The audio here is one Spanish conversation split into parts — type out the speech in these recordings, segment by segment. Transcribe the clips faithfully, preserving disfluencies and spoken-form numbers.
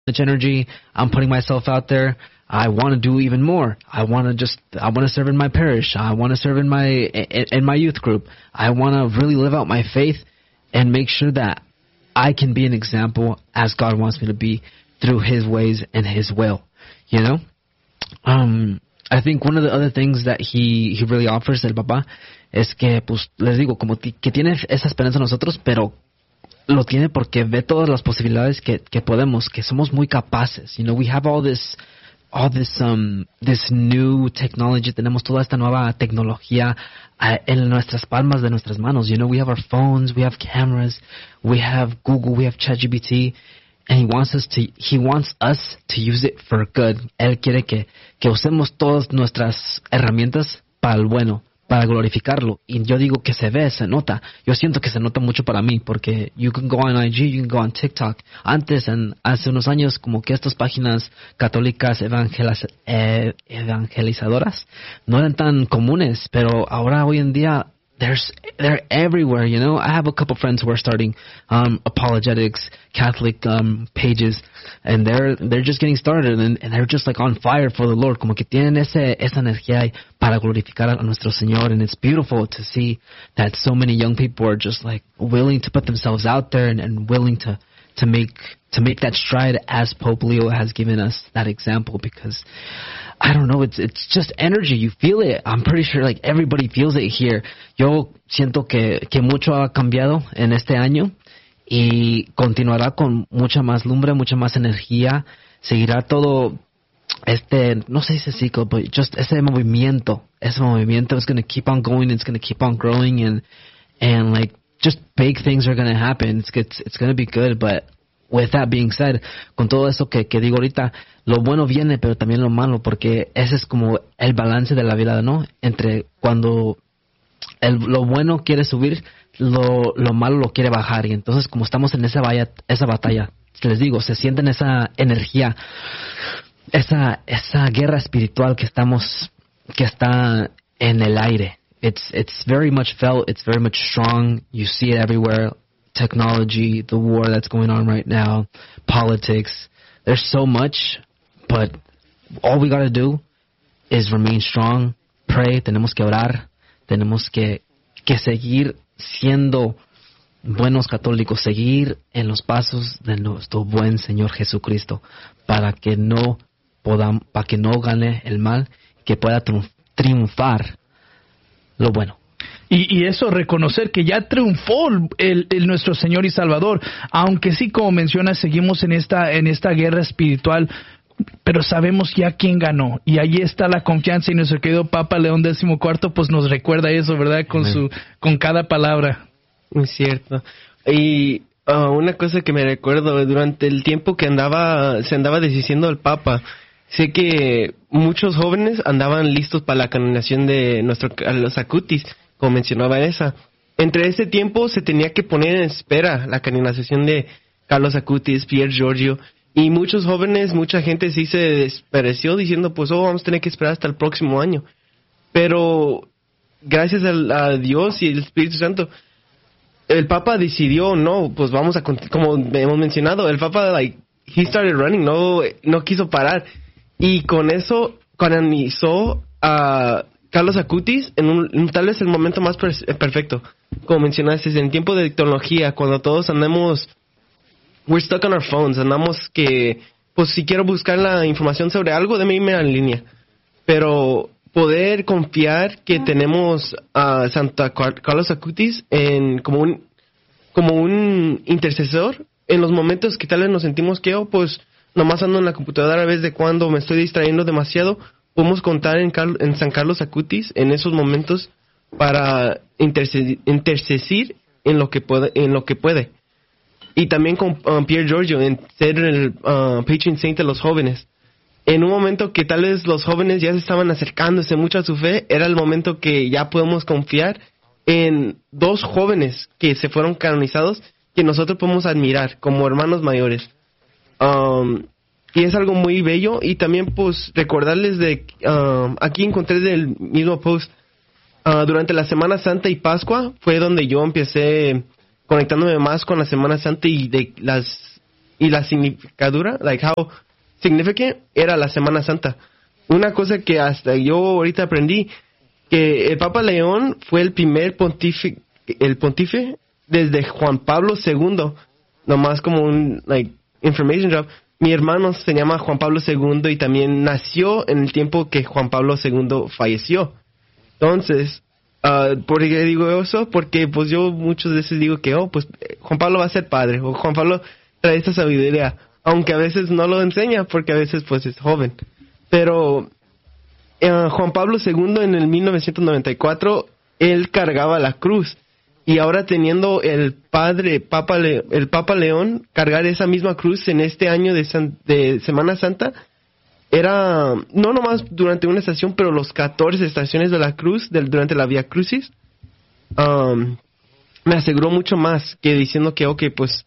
much energy. I'm putting myself out there. I want to do even more. I want to just, I want to serve in my parish. I want to serve in my, in, in my youth group. I want to really live out my faith and make sure that I can be an example as God wants me to be through His ways and His will, you know? Um, I think one of the other things that he, he really offers, el papá, es que, pues, les digo, como t- que tiene esa esperanza en nosotros, pero lo tiene porque ve todas las posibilidades que, que podemos, que somos muy capaces. You know, we have all this, all this, um, this new technology. Tenemos toda esta nueva tecnología uh, en nuestras palmas de nuestras manos. You know, we have our phones, we have cameras, we have Google, we have ChatGPT, and he wants us to, he wants us to use it for good. Él quiere que, que usemos todas nuestras herramientas para el bueno, para glorificarlo. Y yo digo que se ve, se nota. Yo siento que se nota mucho para mí, porque you can go on I G, you can go on TikTok. Antes, en, hace unos años, como que estas páginas católicas evangeliz- eh, evangelizadoras no eran tan comunes, pero ahora, hoy en día, there's, they're everywhere, you know. I have a couple friends who are starting um, apologetics, Catholic um, pages, and they're they're just getting started, and, and they're just like on fire for the Lord, como que tienen ese, esa energía para glorificar a nuestro Señor, and it's beautiful to see that so many young people are just like willing to put themselves out there and, and willing to to make to make that stride as Pope Leo has given us that example, because I don't know, it's it's just energy. You feel it. I'm pretty sure like everybody feels it here. Yo siento que, que mucho ha cambiado en este año y continuará con mucha más lumbre, mucha más energía. Seguirá todo este, no sé si es ciclo, but just ese movimiento. Ese movimiento is going to keep on going. It's going to keep on growing, and and like just big things are going to happen. It's it's, it's going to be good, but with that being said, con todo eso que, que digo ahorita, lo bueno viene, pero también lo malo, porque ese es como el balance de la vida, ¿no? Entre cuando el, lo bueno quiere subir, lo, lo malo lo quiere bajar. Y entonces, como estamos en esa, valla, esa batalla, les digo, se sienten esa energía, esa, esa guerra espiritual que estamos, que está en el aire. It's, it's very much felt, it's very much strong. You see it everywhere. Technology, the war that's going on right now, politics. There's so much, but all we got to do is remain strong, pray, tenemos que orar, tenemos que, que seguir siendo buenos católicos, seguir en los pasos de nuestro buen Señor Jesucristo, para que no podamos, para que no gane el mal, que pueda triunf- triunfar lo bueno. Y, y eso, reconocer que ya triunfó el, el nuestro Señor y Salvador, aunque sí, como mencionas, seguimos en esta en esta guerra espiritual, pero sabemos ya quién ganó, y ahí está la confianza, y nuestro querido Papa León decimocuarto pues nos recuerda eso, ¿verdad? Con su con cada palabra. Muy cierto. Y uh, una cosa que me recuerdo, durante el tiempo que andaba se andaba desdiciendo el Papa, sé que muchos jóvenes andaban listos para la canonización de nuestro Carlos Acutis, como mencionaba esa. Entre ese tiempo se tenía que poner en espera la canonización de Carlos Acutis, Pier Giorgio, y muchos jóvenes, mucha gente sí se despereció diciendo, pues oh, vamos a tener que esperar hasta el próximo año. Pero gracias a, a Dios y el Espíritu Santo, el Papa decidió, no, pues vamos a, como hemos mencionado, el Papa, like, he started running, no, no quiso parar, y con eso canonizó a Carlos Acutis en un, tal vez el momento más per- perfecto. Como mencionaste, en tiempo de tecnología, cuando todos andamos, we're stuck on our phones, andamos que, pues si quiero buscar la información sobre algo, déme irme en línea. Pero poder confiar que tenemos a Santa Car- Carlos Acutis en, como un como un intercesor en los momentos que tal vez nos sentimos que, oh, pues nomás ando en la computadora a veces de cuando me estoy distrayendo demasiado. Podemos contar en, Car- en San Carlos Acutis en esos momentos para interced- intercesir en lo que puede, en lo que puede. Y también con um, Pier Giorgio en ser el uh, patron saint de los jóvenes. En un momento que tal vez los jóvenes ya se estaban acercándose mucho a su fe, era el momento que ya podemos confiar en dos jóvenes que se fueron canonizados, que nosotros podemos admirar como hermanos mayores. Um, Y es algo muy bello. Y también, pues, recordarles de... Um, aquí encontré del mismo post. Uh, durante la Semana Santa y Pascua fue donde yo empecé conectándome más con la Semana Santa y de las y la significadura, like how significant era la Semana Santa. Una cosa que hasta yo ahorita aprendí, que el Papa León fue el primer pontífice, el pontífice desde Juan Pablo segundo, nomás como un like information drop. Mi hermano se llama Juan Pablo segundo y también nació en el tiempo que Juan Pablo segundo falleció. Entonces, uh, ¿por qué digo eso? Porque pues yo muchas veces digo que, oh, pues Juan Pablo va a ser padre, o Juan Pablo trae esta sabiduría, aunque a veces no lo enseña, porque a veces pues es joven. Pero uh, Juan Pablo segundo en el mil novecientos noventa y cuatro, él cargaba la cruz. Y ahora teniendo el padre, Papa Le- el Papa León, cargar esa misma cruz en este año de, San- de Semana Santa, era no nomás durante una estación, pero los catorce estaciones de la cruz, del, durante la Vía Crucis, um, me aseguró mucho más que diciendo que, ok, pues,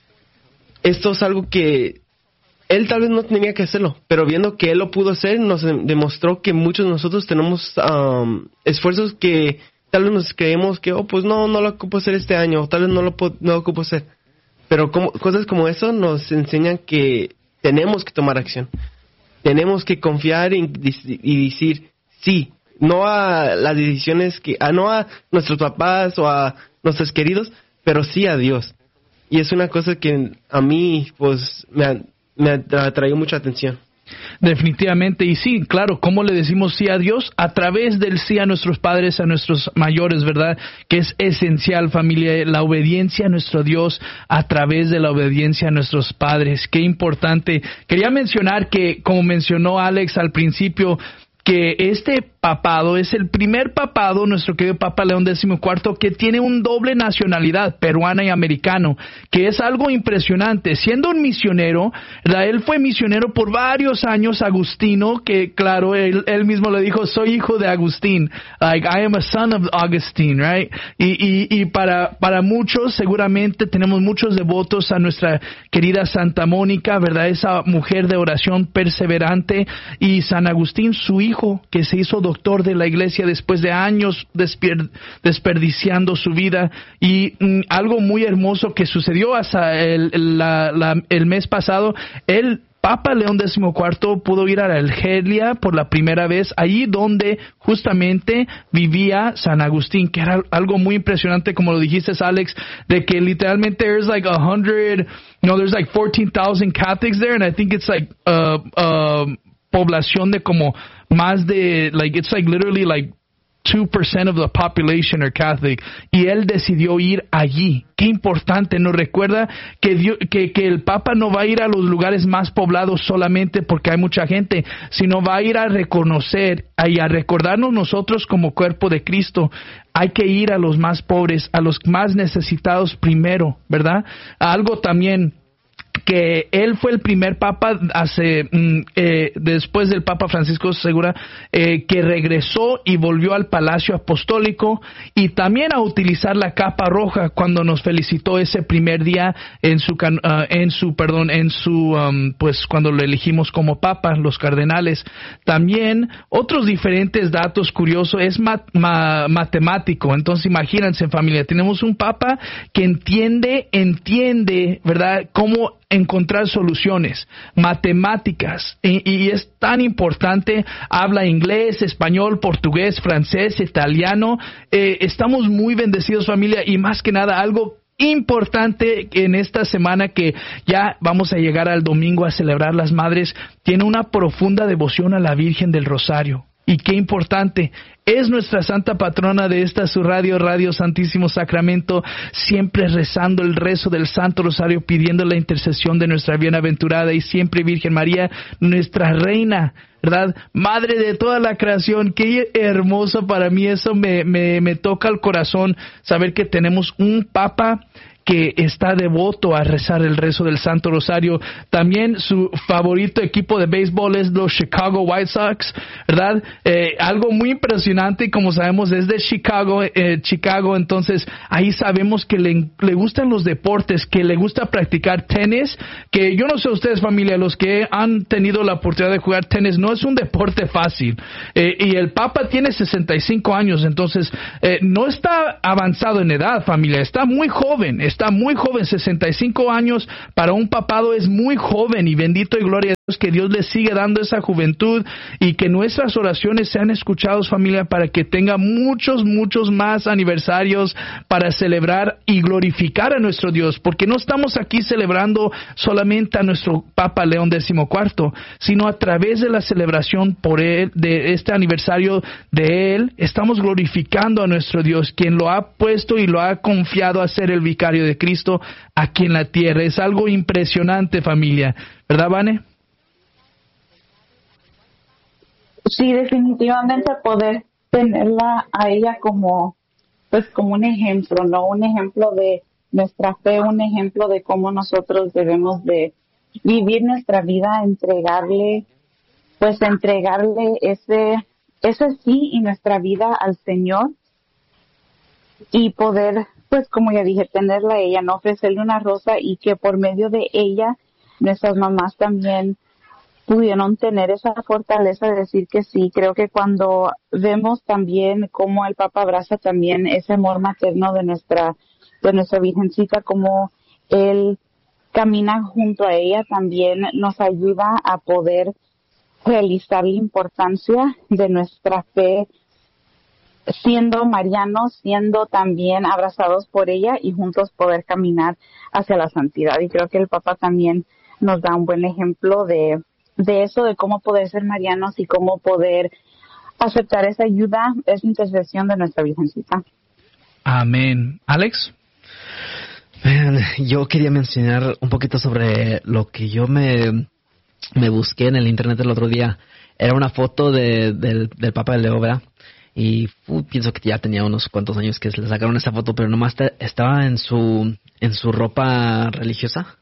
esto es algo que él tal vez no tenía que hacerlo, pero viendo que él lo pudo hacer, nos demostró que muchos de nosotros tenemos um, esfuerzos que tal vez nos creemos que, oh, pues no, no lo ocupo hacer este año, o tal vez no lo, no lo ocupo hacer. Pero como, cosas como eso nos enseñan que tenemos que tomar acción. Tenemos que confiar y, y decir sí, no a las decisiones que, a, no a nuestros papás o a nuestros queridos, pero sí a Dios. Y es una cosa que a mí, pues, me ha, me ha traído mucha atención. Definitivamente, y sí, claro, ¿cómo le decimos sí a Dios? A través del sí a nuestros padres, a nuestros mayores, ¿verdad? Que es esencial, familia, la obediencia a nuestro Dios a través de la obediencia a nuestros padres. Qué importante. Quería mencionar que, como mencionó Alex al principio, que este papado es el primer papado, nuestro querido Papa León decimocuarto, que tiene un doble nacionalidad, peruana y americano, que es algo impresionante. Siendo un misionero, ¿verdad? Él fue misionero por varios años, agustino, que claro, él, él mismo le dijo, soy hijo de Agustín, like, I am a son of Augustine, right? Y, y, y para, para muchos, seguramente tenemos muchos devotos a nuestra querida Santa Mónica, ¿verdad? Esa mujer de oración perseverante, y San Agustín, su hijo, que se hizo doctor doctor de la iglesia después de años despier- desperdiciando su vida. Y mm, algo muy hermoso que sucedió hasta el, la, la, el mes pasado, el Papa León decimocuarto pudo ir a la Argelia por la primera vez, allí donde justamente vivía San Agustín, que era algo muy impresionante, como lo dijiste, Alex, de que literalmente there's like a hundred, no, there's like fourteen thousand Catholics there, and I think it's like uh, uh, población de como más de, like, it's like literally like two percent of the population are Catholic, y él decidió ir allí. Qué importante, nos recuerda que, Dios, que, que el Papa no va a ir a los lugares más poblados solamente porque hay mucha gente, sino va a ir a reconocer y a recordarnos nosotros como cuerpo de Cristo. Hay que ir a los más pobres, a los más necesitados primero, ¿verdad? Algo también que él fue el primer papa hace eh, después del Papa Francisco Segura, eh, que regresó y volvió al Palacio Apostólico, y también a utilizar la capa roja cuando nos felicitó ese primer día en su uh, en su perdón en su um, pues cuando lo elegimos como papa, los cardenales. También otros diferentes datos curiosos, es mat, ma, matemático. Entonces imagínense, familia, tenemos un papa que entiende entiende verdad cómo encontrar soluciones matemáticas, y, y es tan importante. Habla inglés, español, portugués, francés, italiano. Eh, estamos muy bendecidos, familia, y más que nada algo importante en esta semana, que ya vamos a llegar al domingo a celebrar las madres, tiene una profunda devoción a la Virgen del Rosario. Y qué importante, es nuestra santa patrona de esta su radio, Radio Santísimo Sacramento, siempre rezando el rezo del Santo Rosario, pidiendo la intercesión de nuestra bienaventurada y siempre Virgen María, nuestra reina, ¿verdad? Madre de toda la creación. Qué hermoso para mí, eso me, me, me toca el corazón, saber que tenemos un Papa que está devoto a rezar el rezo del Santo Rosario. También su favorito equipo de béisbol es los Chicago White Sox, ¿verdad? Eh, algo muy impresionante, como sabemos, es de Chicago, eh, Chicago, entonces ahí sabemos que le, le gustan los deportes, que le gusta practicar tenis, que yo no sé ustedes, familia, los que han tenido la oportunidad de jugar tenis, no es un deporte fácil. Eh, y el Papa tiene sesenta y cinco años, entonces eh, no está avanzado en edad, familia, está muy joven, está muy joven, sesenta y cinco años para un papado es muy joven, y bendito y gloria a Dios que Dios le sigue dando esa juventud y que nuestras oraciones sean escuchadas, familia, para que tenga muchos, muchos más aniversarios para celebrar y glorificar a nuestro Dios, porque no estamos aquí celebrando solamente a nuestro Papa León catorce, sino a través de la celebración por él, de este aniversario de él, estamos glorificando a nuestro Dios, quien lo ha puesto y lo ha confiado a ser el vicario de Cristo aquí en la tierra. Es algo impresionante, familia, ¿verdad, Vane? Sí, definitivamente poder tenerla a ella como, pues como un ejemplo, ¿no? Un ejemplo de nuestra fe, un ejemplo de cómo nosotros debemos de vivir nuestra vida, entregarle, pues entregarle ese, ese sí y nuestra vida al Señor y poder, pues como ya dije, tenerla a ella, no ofrecerle una rosa y que por medio de ella nuestras mamás también pudieron tener esa fortaleza de decir que sí. Creo que cuando vemos también cómo el Papa abraza también ese amor materno de nuestra, de nuestra Virgencita, como él camina junto a ella, también nos ayuda a poder realizar la importancia de nuestra fe, siendo marianos, siendo también abrazados por ella y juntos poder caminar hacia la santidad. Y creo que el Papa también nos da un buen ejemplo de de eso, de cómo poder ser marianos y cómo poder aceptar esa ayuda, esa intercesión de nuestra Virgencita. Amén. Alex. Man, yo quería mencionar un poquito sobre lo que yo me, me busqué en el internet el otro día. Era una foto de, del, del Papa de Leo, ¿verdad? Y uh, pienso que ya tenía unos cuantos años que le sacaron esa foto, pero nomás te, estaba en su en su ropa religiosa.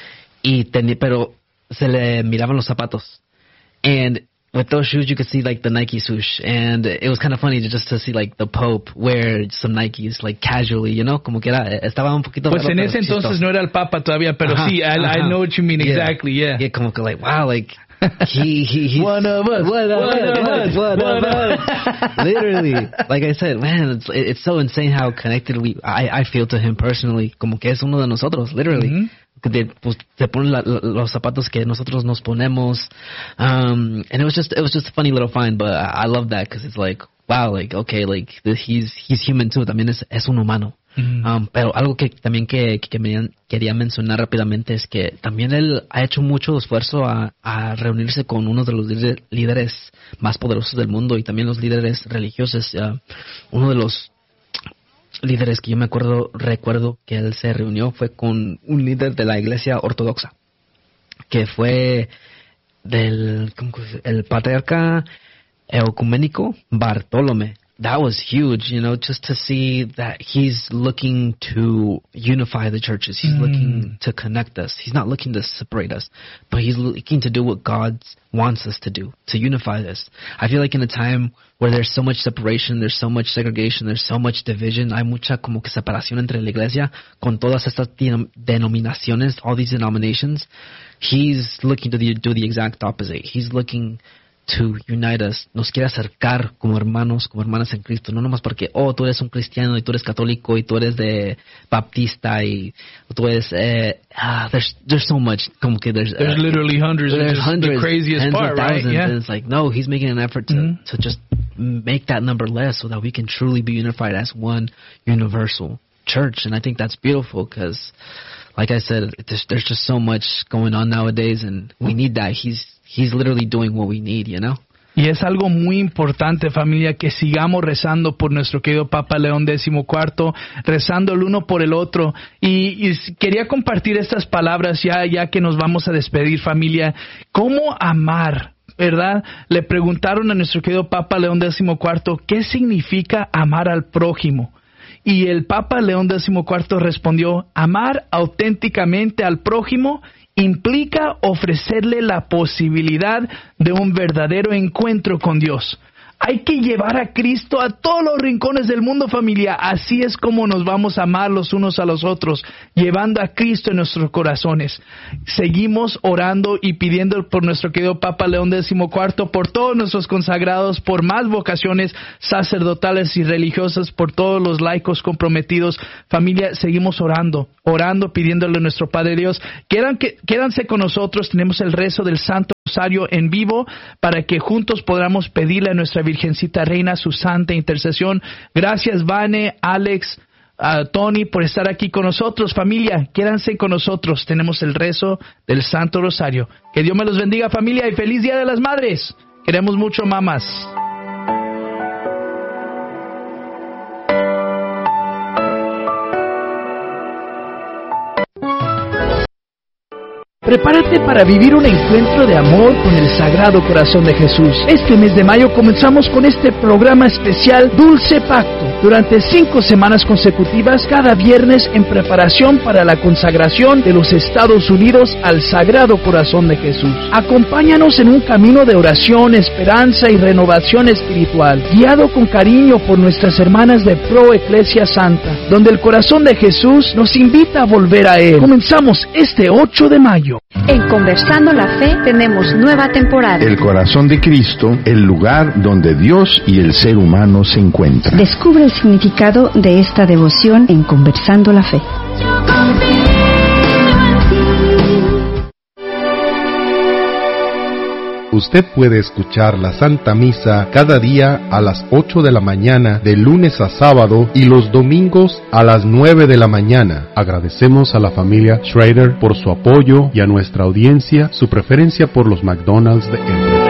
Y tenía, pero se le miraban los zapatos. And with those shoes, you could see like the Nike swoosh. And it was kind of funny to just to see like the Pope wear some Nikes like casually, you know, como que era, estaba un poquito. Pues en ese entonces chistoso. No era el Papa todavía, pero ajá, sí, I, I know what you mean, yeah. Exactly, yeah. Yeah, como que like, wow, like, he, he, he's one of us, one of us, one of us. Literally, like I said, man, it's it's so insane how connected we, I, I feel to him personally, como que es uno de nosotros, literally. Mm-hmm. De, pues, se ponen la, la, los zapatos que nosotros nos ponemos, um, and it was just it was just a funny little find, but I, I love that because it's like, wow, like okay, like he's he's human too, también es es un humano. Mm-hmm. Um, pero algo que también que, que me quería mencionar rápidamente es que también él ha hecho mucho esfuerzo a, a reunirse con uno de los líderes más poderosos del mundo y también los líderes religiosos. Uh, uno de los líderes que yo me acuerdo, recuerdo que él se reunió fue con un líder de la iglesia ortodoxa, que fue del ¿cómo se, el patriarca ecuménico Bartolomé. That was huge, you know, just to see that he's looking to unify the churches. He's mm. looking to connect us. He's not looking to separate us, but he's looking to do what God wants us to do, to unify us. I feel like in a time where there's so much separation, there's so much segregation, there's so much division, hay mucha como que separación entre la iglesia con todas estas denominaciones, all these denominations. He's looking to do the exact opposite. He's looking to unite us, nos quiere acercar como hermanos, como hermanas en Cristo, no nomás porque, oh, tú eres un cristiano y tú eres católico y tú eres de baptista y tú eres, eh, ah, there's, there's so much, como que there's, there's uh, literally hundreds, there's hundreds, the craziest part, right? Yeah. And it's like, no, he's making an effort to, mm-hmm. to just make that number less so that we can truly be unified as one universal church. And I think that's beautiful because, like I said, there's, there's just so much going on nowadays and we need that. He's He's literally doing what we need, you know? Y es algo muy importante, familia, que sigamos rezando por nuestro querido Papa León catorce, rezando el uno por el otro. Y, y quería compartir estas palabras ya, ya que nos vamos a despedir, familia. ¿Cómo amar? ¿Verdad? Le preguntaron a nuestro querido Papa León catorce, ¿qué significa amar al prójimo? Y el Papa León catorce respondió, amar auténticamente al prójimo implica ofrecerle la posibilidad de un verdadero encuentro con Dios. Hay que llevar a Cristo a todos los rincones del mundo, familia. Así es como nos vamos a amar los unos a los otros, llevando a Cristo en nuestros corazones. Seguimos orando y pidiendo por nuestro querido Papa León decimocuarto, por todos nuestros consagrados, por más vocaciones sacerdotales y religiosas, por todos los laicos comprometidos. Familia, seguimos orando, orando, pidiéndole a nuestro Padre Dios. Quedan, que, quédanse con nosotros, tenemos el rezo del Santo Rosario en vivo para que juntos podamos pedirle a nuestra Virgencita Reina su santa intercesión. Gracias, Vane, Alex, uh, Tony, por estar aquí con nosotros. Familia, quédense con nosotros. Tenemos el rezo del Santo Rosario. Que Dios me los bendiga, familia, y feliz Día de las Madres. Queremos mucho, mamás. Prepárate para vivir un encuentro de amor con el Sagrado Corazón de Jesús. Este mes de mayo comenzamos con este programa especial Dulce Pacto. Durante cinco semanas consecutivas, cada viernes en preparación para la consagración de los Estados Unidos al Sagrado Corazón de Jesús. Acompáñanos en un camino de oración, esperanza y renovación espiritual, guiado con cariño por nuestras hermanas de Pro Ecclesia Santa, donde el Corazón de Jesús nos invita a volver a Él. Comenzamos este ocho de mayo. En Conversando la Fe tenemos nueva temporada. El corazón de Cristo, el lugar donde Dios y el ser humano se encuentran. Descubre el significado de esta devoción en Conversando la Fe. Usted puede escuchar la Santa Misa cada día a las ocho de la mañana, de lunes a sábado, y los domingos a las nueve de la mañana. Agradecemos a la familia Schrader por su apoyo y a nuestra audiencia su preferencia por los McDonald's de Embry.